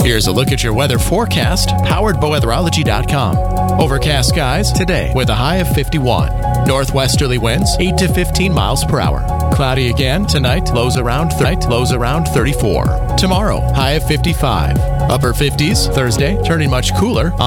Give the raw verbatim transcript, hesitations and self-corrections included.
Here's a look at your weather forecast, powered by weatherology dot com. Overcast skies today with a high of fifty-one. Northwesterly winds eight to fifteen miles per hour. Cloudy again tonight, lows around th- lows around thirty-four. Tomorrow, high of fifty-five. Upper fifties Thursday, turning much cooler.